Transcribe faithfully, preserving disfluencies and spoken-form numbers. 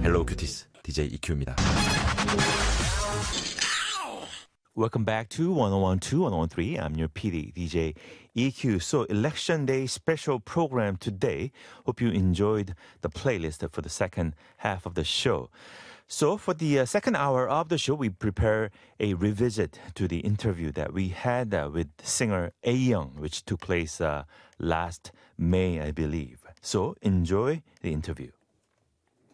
Hello Cuties, 디제이 이큐입니다. Welcome back to one oh one two, one oh one three. I'm your P D, D J E Q. So, Election Day special program today. Hope you enjoyed the playlist for the second half of the show. So, for the uh, second hour of the show, we prepare a revisit to the interview that we had uh, with singer Ayoung, which took place uh, last May, I believe. So, enjoy the interview.